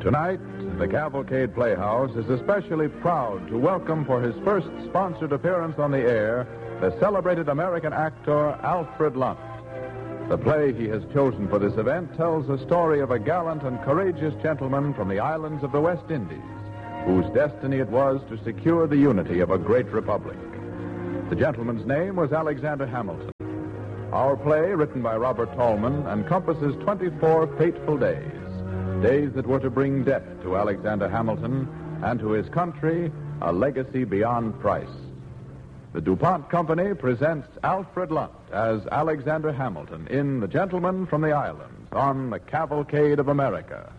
Tonight, the Cavalcade Playhouse is especially proud to welcome for his first sponsored appearance on the air the celebrated American actor Alfred Lunt. The play he has chosen for this event tells the story of a gallant and courageous gentleman from the islands of the West Indies, whose destiny it was to secure the unity of a great republic. The gentleman's name was Alexander Hamilton. Our play, written by Robert Tallman, encompasses 24 fateful days that were to bring death to Alexander Hamilton and to his country a legacy beyond price. The DuPont Company presents Alfred Lunt as Alexander Hamilton in The Gentleman from the Islands on the Cavalcade of America.